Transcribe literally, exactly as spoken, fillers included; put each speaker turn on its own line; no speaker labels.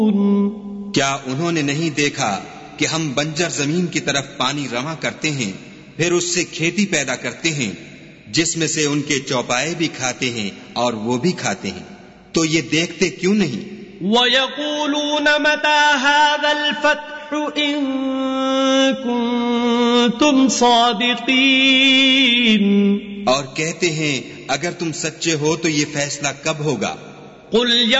क्या उन्होंने नहीं देखा कि हम बंजर जमीन की तरफ पानी रवा करते हैं, फिर उससे खेती पैदा करते हैं, जिसमें से उनके चौपाए भी खाते हैं और वो भी खाते हैं, तो ये देखते क्यों नहीं?
वयक़ूलून मता हाज़ल फ़त्हु इन कुन्तुम सादिक़ीन,
और कहते हैं अगर तुम सच्चे हो तो ये फैसला कब होगा?
कुल